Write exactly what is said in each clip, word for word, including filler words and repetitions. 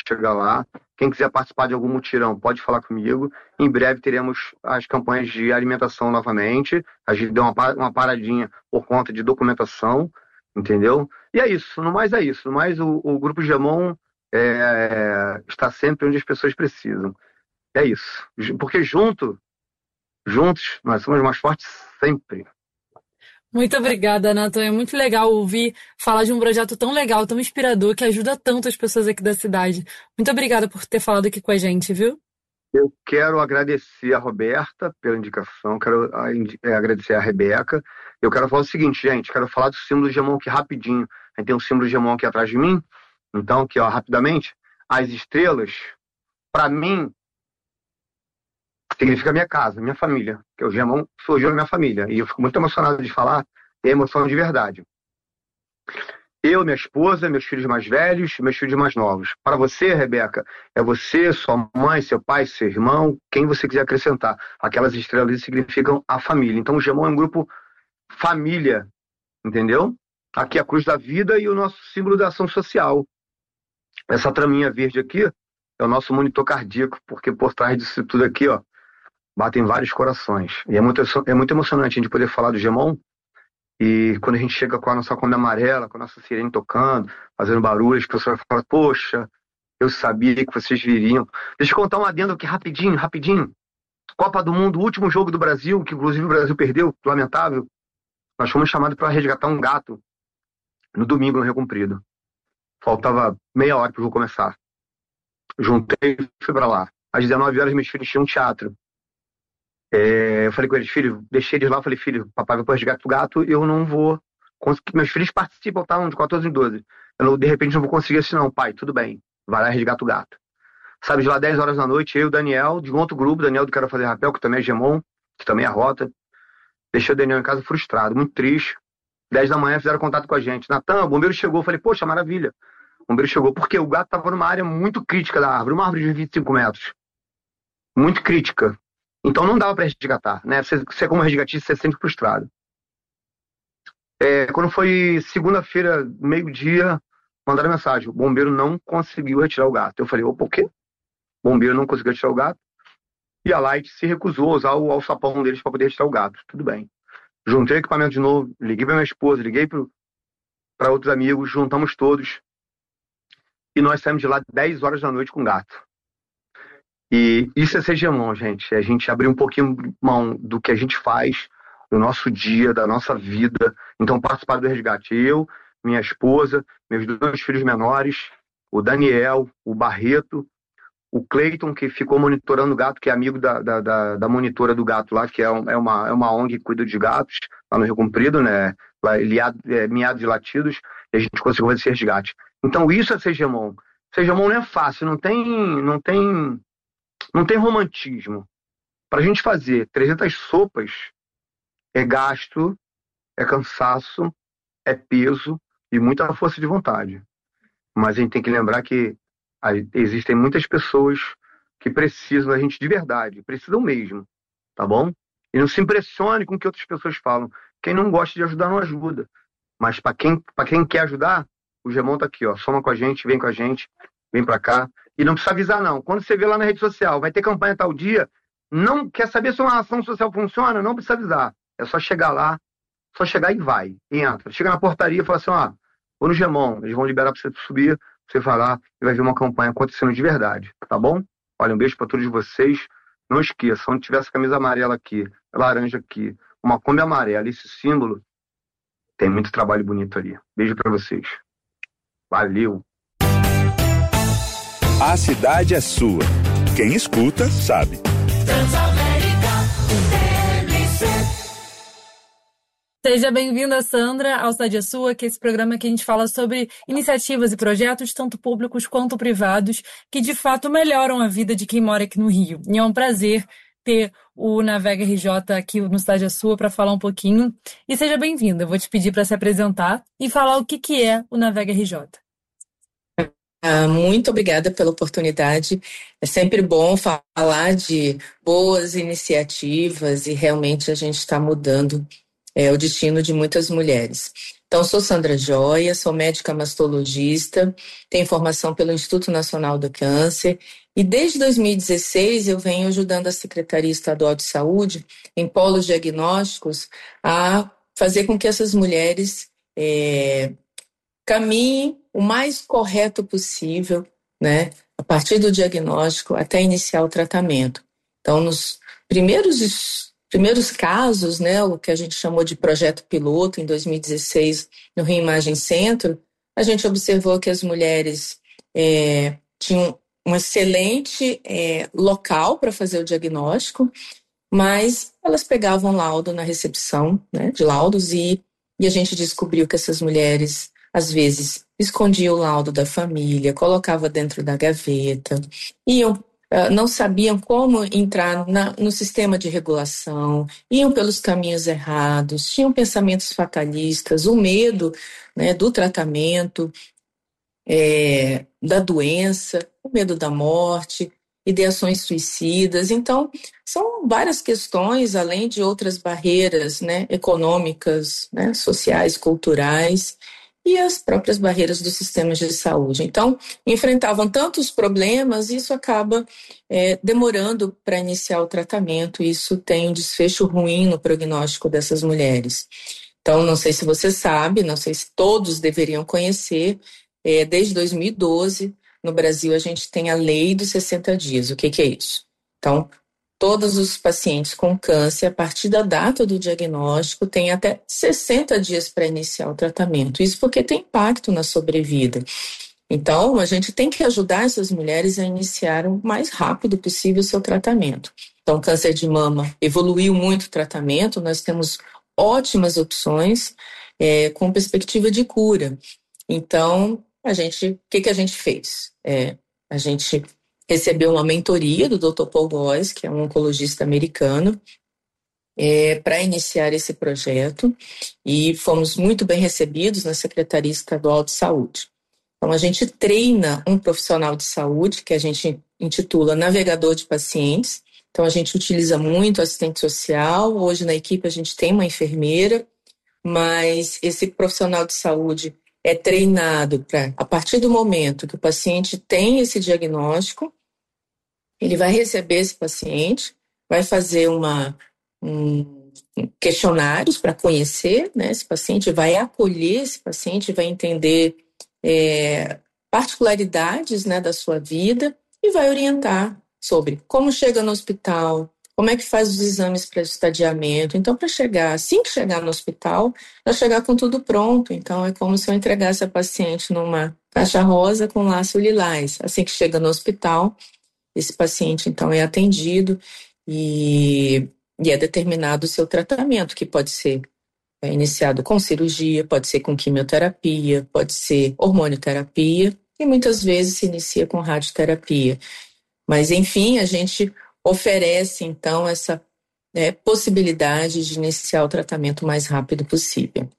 chegar lá. Quem quiser participar de algum mutirão, pode falar comigo. Em breve teremos as campanhas de alimentação novamente. A gente deu uma, uma paradinha por conta de documentação, entendeu? E é isso, no mais é isso. No mais, o, o Grupo Gemon é, está sempre onde as pessoas precisam. É isso. Porque junto, juntos, nós somos mais fortes sempre. Muito obrigada, Nathan. É muito legal ouvir falar de um projeto tão legal, tão inspirador, que ajuda tanto as pessoas aqui da cidade. Muito obrigada por ter falado aqui com a gente, viu? Eu quero agradecer a Roberta pela indicação, quero agradecer a Rebeca. Eu quero falar o seguinte, gente, quero falar do símbolo de Gemon aqui rapidinho. A gente tem um símbolo de Gemon aqui atrás de mim. Então, aqui, ó, rapidamente, as estrelas, para mim, significa minha casa, minha família. Que o Gemon surgiu na minha família. E eu fico muito emocionado de falar, é emoção de verdade. Eu, minha esposa, meus filhos mais velhos, meus filhos mais novos. Para você, Rebeca, é você, sua mãe, seu pai, seu irmão, quem você quiser acrescentar. Aquelas estrelas significam a família. Então o Gemon é um grupo família, entendeu? Aqui a cruz da vida e o nosso símbolo da ação social. Essa traminha verde aqui é o nosso monitor cardíaco, porque por trás disso tudo aqui, ó, batem vários corações. E é muito, é muito emocionante a gente poder falar do Gemon. E quando a gente chega com a nossa Kombi amarela, com a nossa sirene tocando, fazendo barulho, as pessoas falam, poxa, eu sabia que vocês viriam. Deixa eu contar um adendo aqui rapidinho, rapidinho. Copa do Mundo, último jogo do Brasil, que inclusive o Brasil perdeu, lamentável. Nós fomos chamados para resgatar um gato no domingo no Rio Comprido. Faltava meia hora para o jogo começar. Juntei e fui para lá. Às dezenove horas, meus filhos tinham um teatro. É, eu falei com eles, filho, deixei eles lá, falei, filho, papai vai para resgate do gato, eu não vou conseguir. Meus filhos participam, tá? De quatorze em doze. Eu, não, de repente, não vou conseguir assim, não, pai, tudo bem, vai lá resgata o gato. Sabe, de lá dez horas da noite, eu e o Daniel, de um outro grupo, Daniel do Quero Fazer Rapel, que também é Gemon, que também é a Rota. Deixei o Daniel em casa frustrado, muito triste. dez da manhã fizeram contato com a gente. Natan, o bombeiro chegou. Eu falei, poxa, maravilha. O bombeiro chegou, porque o gato estava numa área muito crítica da árvore, uma árvore de vinte e cinco metros. Muito crítica. Então não dava para resgatar, né? Você, você como resgatista, você é sempre frustrado. É, quando foi segunda-feira, meio-dia, mandaram mensagem. O bombeiro não conseguiu retirar o gato. Eu falei, opa, o quê? O bombeiro não conseguiu retirar o gato. E a Light se recusou a usar o alçapão deles para poder retirar o gato. Tudo bem. Juntei o equipamento de novo, liguei para minha esposa, liguei para outros amigos, juntamos todos. E nós saímos de lá dez horas da noite com o gato. E isso é ser Gemon, gente. É a gente abrir um pouquinho mão do que a gente faz, do nosso dia, da nossa vida. Então, participar do resgate. Eu, minha esposa, meus dois filhos menores, o Daniel, o Barreto, o Cleiton, que ficou monitorando o gato, que é amigo da, da, da, da monitora do gato lá, que é, um, é, uma, é uma O N G que cuida de gatos, lá no Rio Comprido, né? Lá, liado, é, miados e latidos, e a gente conseguiu fazer esse resgate. Então, isso é ser Gemon. Ser Gemon não é fácil, não tem... Não tem Não tem romantismo. Para a gente fazer trezentas sopas é gasto, é cansaço, é peso e muita força de vontade. Mas a gente tem que lembrar que existem muitas pessoas que precisam da gente de verdade, precisam mesmo, tá bom? E não se impressione com o que outras pessoas falam. Quem não gosta de ajudar não ajuda. Mas para quem, para quem quer ajudar, o Gemon tá aqui, ó. Soma com a gente, vem com a gente, vem para cá. E não precisa avisar, não. Quando você vê lá na rede social, vai ter campanha tal dia, não quer saber se uma ação social funciona, não precisa avisar. É só chegar lá, só chegar e vai. E entra. Chega na portaria e fala assim, ó, vou no Gemon, eles vão liberar para você subir, você vai lá e vai ver uma campanha acontecendo de verdade, tá bom? Olha, um beijo para todos vocês. Não esqueça, onde tiver essa camisa amarela aqui, laranja aqui, uma Kombi amarela, esse símbolo, tem muito trabalho bonito ali. Beijo para vocês. Valeu! A cidade é sua. Quem escuta, sabe. Transamérica, T M C. Seja bem-vinda, Sandra, ao Cidade é Sua, que é esse programa que a gente fala sobre iniciativas e projetos, tanto públicos quanto privados, que de fato melhoram a vida de quem mora aqui no Rio. E é um prazer ter o Navega R J aqui no Cidade é Sua para falar um pouquinho. E seja bem-vinda. Eu vou te pedir para se apresentar e falar o que, que é o Navega R J. Ah, muito obrigada pela oportunidade. É sempre bom falar de boas iniciativas e realmente a gente está mudando é, o destino de muitas mulheres. Então, sou Sandra Joia, sou médica mastologista, tenho formação pelo Instituto Nacional do Câncer e desde dois mil e dezesseis eu venho ajudando a Secretaria Estadual de Saúde em polos diagnósticos a fazer com que essas mulheres é, caminhem o mais correto possível, né, a partir do diagnóstico até iniciar o tratamento. Então, nos primeiros primeiros casos, né, o que a gente chamou de projeto piloto em dois mil e dezesseis no Rio Imagem Centro, a gente observou que as mulheres é, tinham um excelente é, local para fazer o diagnóstico, mas elas pegavam laudo na recepção, né, de laudos e, e a gente descobriu que essas mulheres, às vezes, escondiam o laudo da família, colocavam dentro da gaveta, iam Uh, não sabiam como entrar na, no sistema de regulação, iam pelos caminhos errados, tinham pensamentos fatalistas, o medo, né, do tratamento, é, da doença, o medo da morte, ideações suicidas. Então, são várias questões, além de outras barreiras, né, econômicas, né, sociais, culturais, e as próprias barreiras dos sistemas de saúde. Então, enfrentavam tantos problemas, e isso acaba é, demorando para iniciar o tratamento, e isso tem um desfecho ruim no prognóstico dessas mulheres. Então, não sei se você sabe, não sei se todos deveriam conhecer, é, desde dois mil e doze, no Brasil, a gente tem a lei dos sessenta dias. O que, que é isso? Então, todos os pacientes com câncer, a partir da data do diagnóstico, têm até sessenta dias para iniciar o tratamento. Isso porque tem impacto na sobrevida. Então, a gente tem que ajudar essas mulheres a iniciar o mais rápido possível o seu tratamento. Então, câncer de mama evoluiu muito o tratamento, nós temos ótimas opções é, com perspectiva de cura. Então, a gente, o que, que a gente fez? É, a gente recebeu uma mentoria do doutor Paul Góes, que é um oncologista americano, é, para iniciar esse projeto, e fomos muito bem recebidos na Secretaria Estadual de Saúde. Então, a gente treina um profissional de saúde, que a gente intitula navegador de pacientes. Então, a gente utiliza muito assistente social. Hoje, na equipe, a gente tem uma enfermeira, mas esse profissional de saúde é treinado para, a partir do momento que o paciente tem esse diagnóstico, ele vai receber esse paciente, vai fazer uma, um, questionários para conhecer, né, esse paciente, vai acolher esse paciente, vai entender é, particularidades, né, da sua vida e vai orientar sobre como chega no hospital, como é que faz os exames para estadiamento. Então, para chegar, assim que chegar no hospital, já chegar com tudo pronto. Então, é como se eu entregasse a paciente numa caixa rosa com laço lilás. Assim que chega no hospital, esse paciente, então, é atendido e, e é determinado o seu tratamento, que pode ser é, iniciado com cirurgia, pode ser com quimioterapia, pode ser hormonioterapia e muitas vezes se inicia com radioterapia. Mas, enfim, a gente oferece, então, essa é, possibilidade de iniciar o tratamento o mais rápido possível.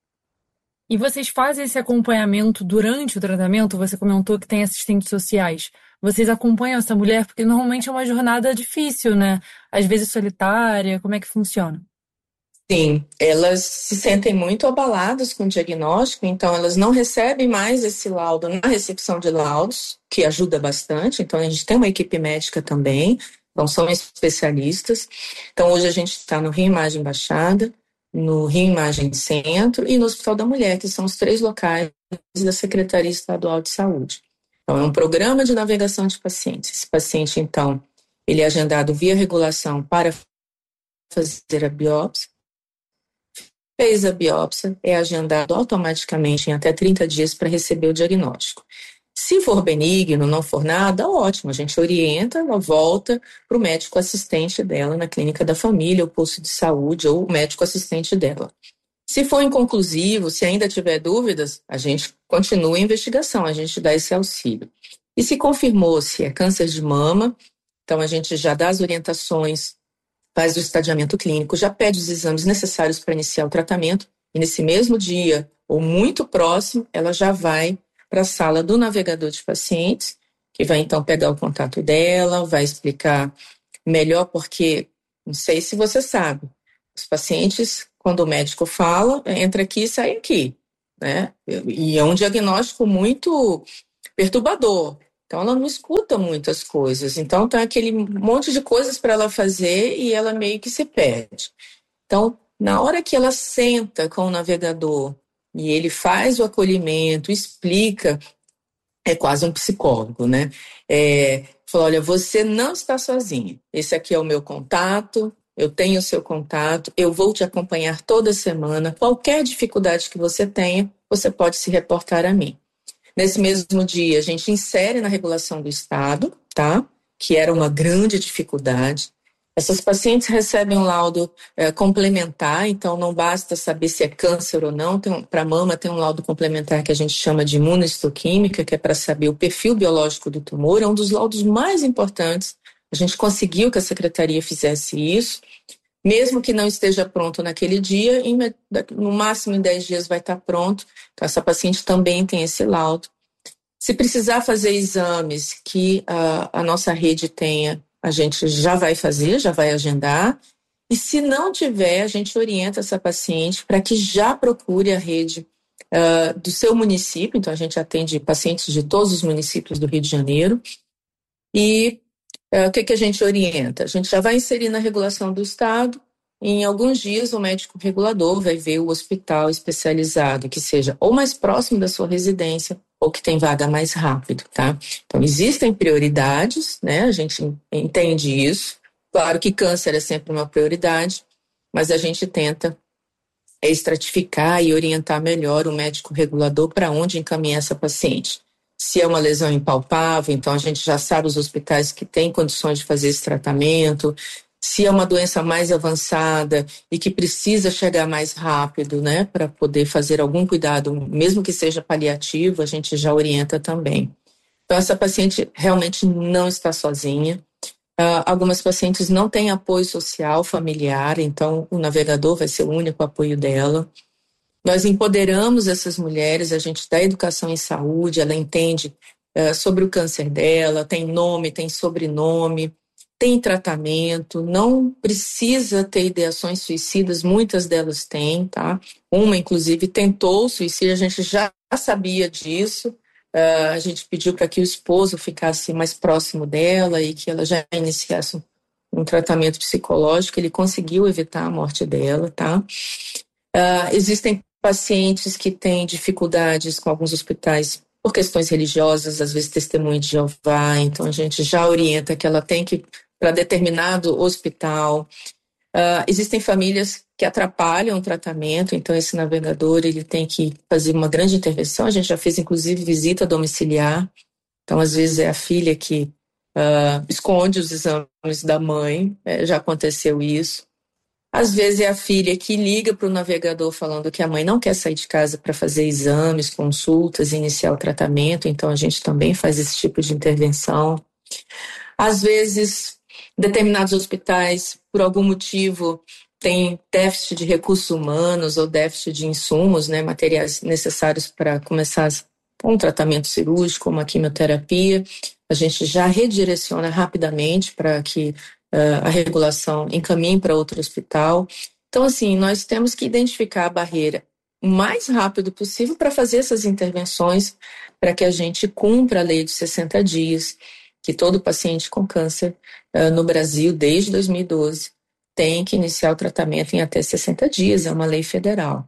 E vocês fazem esse acompanhamento durante o tratamento? Você comentou que tem assistentes sociais. Vocês acompanham essa mulher? Porque normalmente é uma jornada difícil, né? Às vezes solitária. Como é que funciona? Sim, elas se sentem muito abaladas com o diagnóstico, então elas não recebem mais esse laudo na recepção de laudos, que ajuda bastante. Então a gente tem uma equipe médica também, então são especialistas. Então hoje a gente está no Rio Imagem Baixada, no Rio Imagem Centro e no Hospital da Mulher, que são os três locais da Secretaria Estadual de Saúde. Então é um programa de navegação de pacientes. Esse paciente, então, ele é agendado via regulação para fazer a biópsia. Fez a biópsia, é agendado automaticamente em até trinta dias para receber o diagnóstico. Se for benigno, não for nada, ótimo, a gente orienta, ela volta para o médico assistente dela na clínica da família, o posto de saúde ou o médico assistente dela. Se for inconclusivo, se ainda tiver dúvidas, a gente continua a investigação, a gente dá esse auxílio. E se confirmou se é câncer de mama, então a gente já dá as orientações, faz o estadiamento clínico, já pede os exames necessários para iniciar o tratamento e nesse mesmo dia ou muito próximo, ela já vai para a sala do navegador de pacientes, que vai então pegar o contato dela, vai explicar melhor porque, não sei se você sabe, os pacientes quando o médico fala, entra aqui e sai aqui, né? E é um diagnóstico muito perturbador. Então, ela não escuta muitas coisas. Então, tem aquele monte de coisas para ela fazer e ela meio que se perde. Então, na hora que ela senta com o navegador e ele faz o acolhimento, explica, é quase um psicólogo, né? É, fala, olha, você não está sozinha. Esse aqui é o meu contato, eu tenho o seu contato, eu vou te acompanhar toda semana. Qualquer dificuldade que você tenha, você pode se reportar a mim. Nesse mesmo dia, a gente insere na regulação do Estado, tá? Que era uma grande dificuldade. Essas pacientes recebem um laudo é, complementar, então não basta saber se é câncer ou não. Para a mama tem um laudo complementar que a gente chama de imunohistoquímica, que é para saber o perfil biológico do tumor. É um dos laudos mais importantes. A gente conseguiu que a secretaria fizesse isso. Mesmo que não esteja pronto naquele dia, no máximo em dez dias vai estar pronto. Então, essa paciente também tem esse laudo. Se precisar fazer exames que a, a nossa rede tenha, a gente já vai fazer, já vai agendar. E se não tiver, a gente orienta essa paciente para que já procure a rede uh, do seu município. Então, a gente atende pacientes de todos os municípios do Rio de Janeiro. E uh, o que, que a gente orienta? A gente já vai inserir na regulação do Estado. Em alguns dias, o médico regulador vai ver o hospital especializado que seja ou mais próximo da sua residência ou que tem vaga mais rápido, tá? Então, existem prioridades, né? A gente entende isso. Claro que câncer é sempre uma prioridade, mas a gente tenta estratificar e orientar melhor o médico regulador para onde encaminhar essa paciente. Se é uma lesão impalpável, então a gente já sabe os hospitais que têm condições de fazer esse tratamento. Se é uma doença mais avançada e que precisa chegar mais rápido, né, para poder fazer algum cuidado, mesmo que seja paliativo, a gente já orienta também. Então, essa paciente realmente não está sozinha. Uh, algumas pacientes não têm apoio social, familiar, então o navegador vai ser o único apoio dela. Nós empoderamos essas mulheres, a gente dá educação em saúde, ela entende uh, sobre o câncer dela, tem nome, tem sobrenome, tem tratamento, não precisa ter ideações suicidas, muitas delas têm, tá? Uma, inclusive, tentou suicídio, a gente já sabia disso, uh, a gente pediu para que o esposo ficasse mais próximo dela e que ela já iniciasse um, um tratamento psicológico, ele conseguiu evitar a morte dela, tá? Uh, existem pacientes que têm dificuldades com alguns hospitais por questões religiosas, às vezes testemunho de Jeová, então a gente já orienta que ela tem que para determinado hospital. Uh, existem famílias que atrapalham o tratamento, então esse navegador ele tem que fazer uma grande intervenção. A gente já fez, inclusive, visita domiciliar. Então, às vezes, é a filha que uh, esconde os exames da mãe, é, já aconteceu isso. Às vezes, é a filha que liga para o navegador falando que a mãe não quer sair de casa para fazer exames, consultas, iniciar o tratamento, então a gente também faz esse tipo de intervenção. Às vezes, determinados hospitais, por algum motivo, têm déficit de recursos humanos ou déficit de insumos, né, materiais necessários para começar um tratamento cirúrgico, uma quimioterapia. A gente já redireciona rapidamente para que uh, a regulação encaminhe para outro hospital. Então, assim, nós temos que identificar a barreira o mais rápido possível para fazer essas intervenções para que a gente cumpra a lei de sessenta dias, que todo paciente com câncer uh, no Brasil, desde dois mil e doze, tem que iniciar o tratamento em até sessenta dias, é uma lei federal.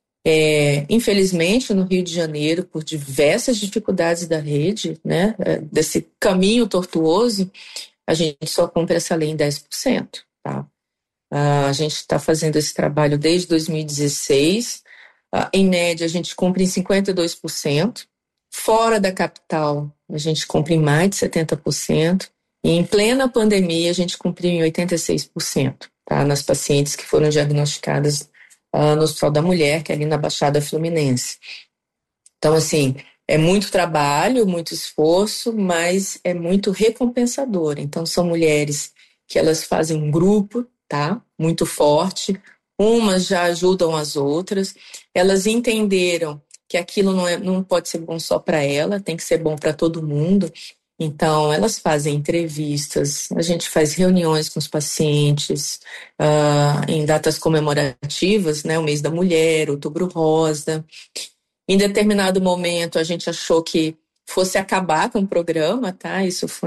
É, infelizmente, no Rio de Janeiro, por diversas dificuldades da rede, né, desse caminho tortuoso, a gente só cumpre essa lei em dez por cento. Tá? Uh, a gente está fazendo esse trabalho desde dois mil e dezesseis, uh, em média a gente cumpre em cinquenta e dois por cento, fora da capital a gente cumpre em mais de setenta por cento, e em plena pandemia a gente cumpriu em oitenta e seis por cento, tá? Nas pacientes que foram diagnosticadas uh, no Hospital da Mulher, que é ali na Baixada Fluminense. Então, assim, é muito trabalho, muito esforço, mas é muito recompensador. Então, são mulheres que elas fazem um grupo, tá? Muito forte, umas já ajudam as outras, elas entenderam que aquilo não, é, não pode ser bom só para ela, tem que ser bom para todo mundo. Então, elas fazem entrevistas, a gente faz reuniões com os pacientes uh, em datas comemorativas, né? O mês da mulher, outubro rosa. Em determinado momento, a gente achou que fosse acabar com o programa, tá? Isso foi